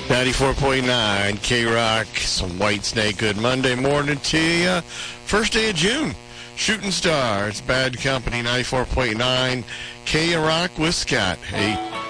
94.9 K-Rock, some White Snake. Good Monday morning to you. First day of June. Shooting Stars, Bad Company, 94.9 K-Rock with Scott. Hey,